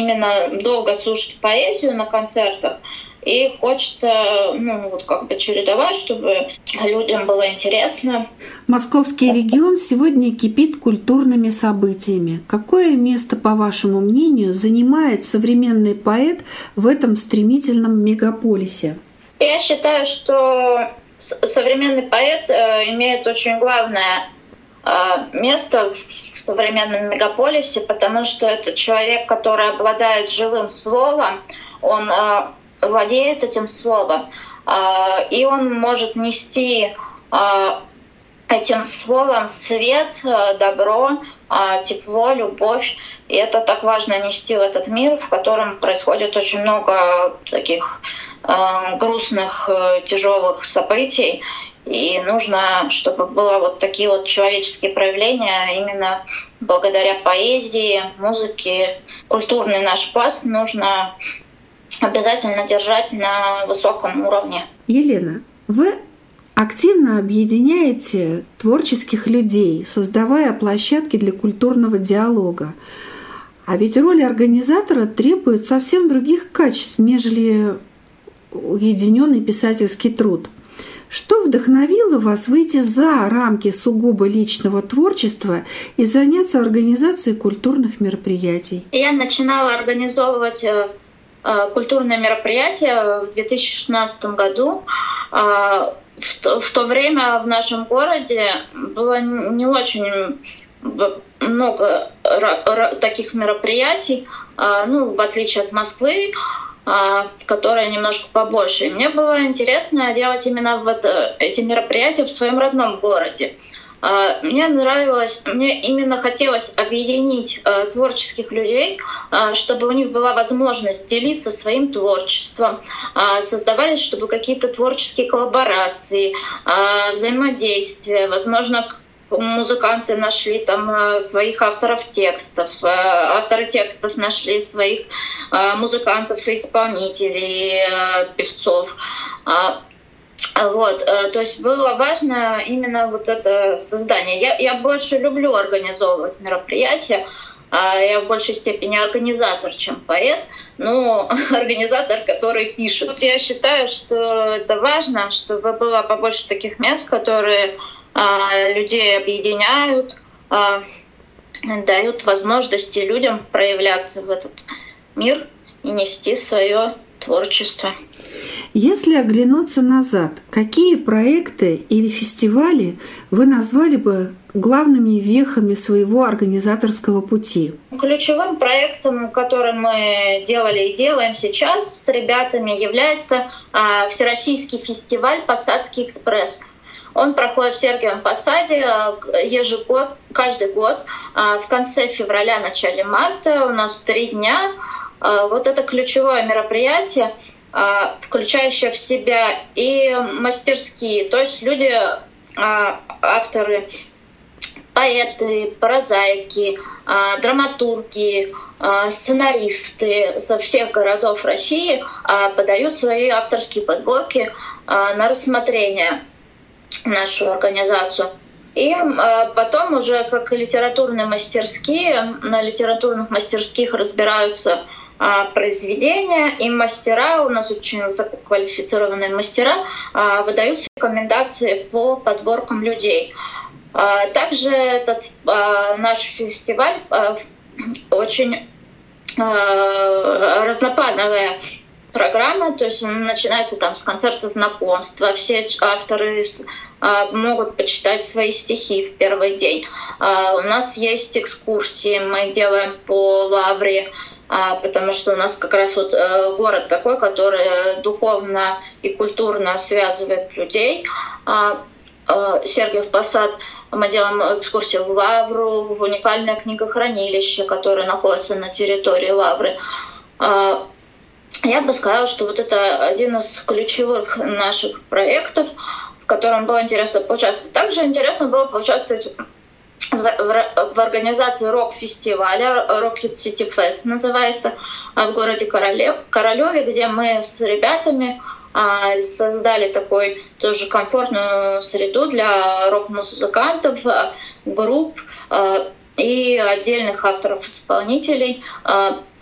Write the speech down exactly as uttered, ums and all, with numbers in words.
именно долго слушать поэзию на концертах. И хочется, ну, вот как бы чередовать, чтобы людям было интересно. Московский регион сегодня кипит культурными событиями. Какое место, по вашему мнению, занимает современный поэт в этом стремительном мегаполисе? Я считаю, что современный поэт имеет очень главное место в современном мегаполисе, потому что это человек, который обладает живым словом, он владеет этим словом, и он может нести этим словом свет, добро, тепло, любовь. И это так важно нести в этот мир, в котором происходит очень много таких грустных, тяжелых событий. И нужно, чтобы было вот такие вот человеческие проявления именно благодаря поэзии, музыке. Культурный наш пласт нужно обязательно держать на высоком уровне. Елена, вы активно объединяете творческих людей, создавая площадки для культурного диалога. А ведь роль организатора требует совсем других качеств, нежели уединенный писательский труд. Что вдохновило вас выйти за рамки сугубо личного творчества и заняться организацией культурных мероприятий? Я начинала организовывать культурные мероприятия в две тысячи шестнадцатом году. В то, в то время в нашем городе было не очень много таких мероприятий, ну, в отличие от Москвы, которая немножко побольше. И мне было интересно делать именно вот эти мероприятия в своем родном городе. Мне нравилось, мне именно хотелось объединить э, творческих людей, э, чтобы у них была возможность делиться своим творчеством, э, создавались, чтобы какие-то творческие коллаборации, э, взаимодействия, возможно, музыканты нашли там э, своих авторов текстов, э, авторы текстов нашли своих э, музыкантов и исполнителей, э, певцов. Э, Вот, то есть было важно именно вот это создание. Я, я больше люблю организовывать мероприятия. Я в большей степени организатор, чем поэт, но организатор, который пишет. Вот я считаю, что это важно, чтобы было побольше таких мест, которые людей объединяют, дают возможности людям проявляться в этот мир и нести свое творчество. Если оглянуться назад, какие проекты или фестивали вы назвали бы главными вехами своего организаторского пути? Ключевым проектом, который мы делали и делаем сейчас с ребятами, является а, Всероссийский фестиваль «Посадский экспресс». Он проходит в Сергиевом Посаде ежегодно, каждый год, а, в конце февраля, начале марта. У нас три дня. А, вот это ключевое мероприятие, включающая в себя и мастерские, то есть люди, авторы, поэты, прозаики, драматурги, сценаристы со всех городов России подают свои авторские подборки на рассмотрение в нашу организацию. И потом уже как литературные мастерские, на литературных мастерских разбираются произведения, и мастера, у нас очень высококвалифицированные мастера, выдают рекомендации по подборкам людей. Также этот наш фестиваль очень разноплановая программа, то есть он начинается там с концерта знакомства, все авторы могут почитать свои стихи в первый день. У нас есть экскурсии, мы делаем по Лавре, потому что у нас как раз вот город такой, который духовно и культурно связывает людей. Сергиев Посад. Мы делаем экскурсию в Лавру, в уникальное книгохранилище, которое находится на территории Лавры. Я бы сказала, что вот это один из ключевых наших проектов, в котором было интересно поучаствовать. Также интересно было поучаствовать в, в, в организации рок-фестиваля, Rocket City Fest называется, в городе Королёве, где мы с ребятами создали такой тоже комфортную среду для рок-музыкантов, групп и отдельных авторов-исполнителей.